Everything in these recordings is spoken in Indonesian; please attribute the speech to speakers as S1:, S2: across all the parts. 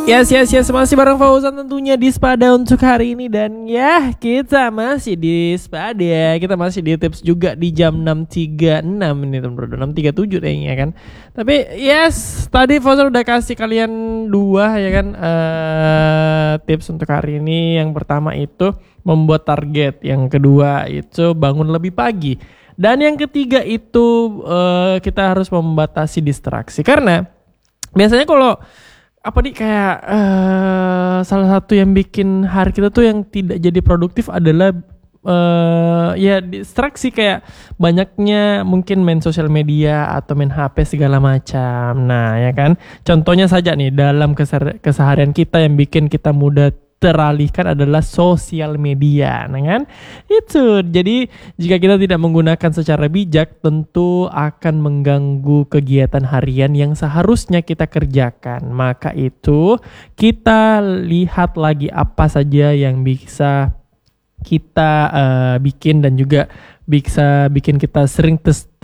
S1: Yes, masih bareng Fauzan tentunya di Spada untuk hari ini. Dan ya, kita masih di Spada. Kita masih di tips juga di jam 6.36 ini teman-teman, 6.37 kayaknya kan. Tapi yes, tadi Fauzan udah kasih kalian dua ya kan, tips untuk hari ini. Yang pertama itu membuat target, yang kedua itu bangun lebih pagi, dan yang ketiga itu kita harus membatasi distraksi. Karena biasanya kalau kayak salah satu yang bikin hari kita tuh yang tidak jadi produktif adalah ya distraksi, kayak banyaknya mungkin main sosial media atau main HP segala macam. Nah ya kan, contohnya saja nih dalam keseharian kita yang bikin kita mudah teralihkan adalah sosial media, nah kan? Itu. Jadi jika kita tidak menggunakan secara bijak, tentu akan mengganggu kegiatan harian yang seharusnya kita kerjakan. Maka itu kita lihat lagi apa saja yang bisa kita bikin dan juga bisa bikin kita sering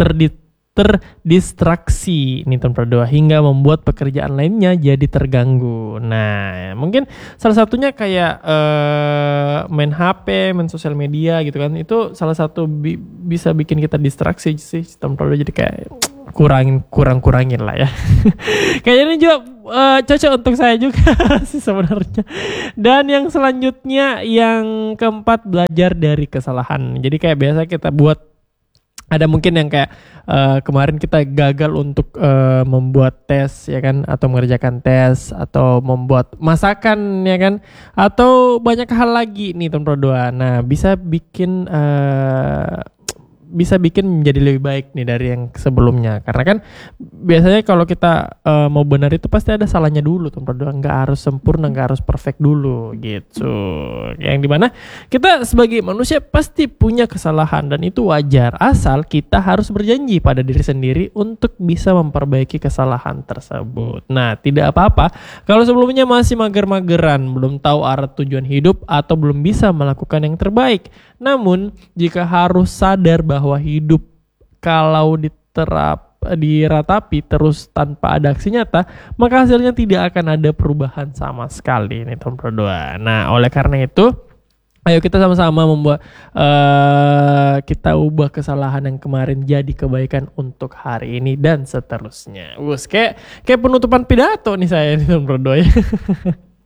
S1: terdistraksi nih teman berdua, hingga membuat pekerjaan lainnya jadi terganggu. Nah mungkin salah satunya kayak main HP, main sosial media gitu kan, itu salah satu bisa bikin kita distraksi sih teman berdua. Jadi kayak kurangin lah ya. Kayaknya ini juga cocok untuk saya juga sih sebenarnya. Dan yang selanjutnya, yang keempat, belajar dari kesalahan. Jadi kayak biasa kita buat, ada mungkin yang kayak kemarin kita gagal untuk membuat tes ya kan, atau mengerjakan tes, atau membuat masakan ya kan, atau banyak hal lagi nih teman berdua. Nah bisa bikin menjadi lebih baik nih dari yang sebelumnya. Karena kan biasanya kalau kita mau benar itu pasti ada salahnya dulu teman berdua, nggak harus sempurna, nggak harus perfect dulu gitu. Yang dimana kita sebagai manusia pasti punya kesalahan, dan itu wajar, asal kita harus berjanji pada diri sendiri untuk bisa memperbaiki kesalahan tersebut. Nah tidak apa-apa kalau sebelumnya masih mager-mageran, belum tahu arah tujuan hidup, atau belum bisa melakukan yang terbaik. Namun jika harus sadar bahwa hidup kalau diratapi terus tanpa ada aksi nyata, maka hasilnya tidak akan ada perubahan sama sekali nih teman berdua. Nah oleh karena itu, ayo kita sama-sama membuat kita ubah kesalahan yang kemarin jadi kebaikan untuk hari ini dan seterusnya. Kayak penutupan pidato nih saya nih teman berdua ya.